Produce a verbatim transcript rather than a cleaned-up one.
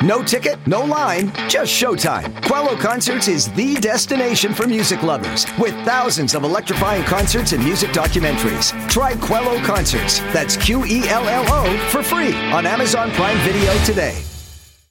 No ticket, no line, just showtime. Quello Concerts is the destination for music lovers, with thousands of electrifying concerts and music documentaries. Try Quello Concerts, that's Q E L L O, for free on Amazon Prime Video today.